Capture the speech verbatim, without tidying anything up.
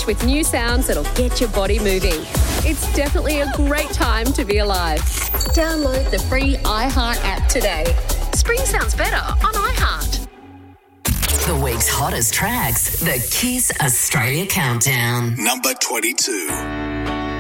Beach with new sounds that'll get your body moving. It's definitely a great time to be alive. Download the free iHeart app today. Spring sounds better on iHeart. The week's hottest tracks, the Kiss Australia Countdown. Number twenty-two.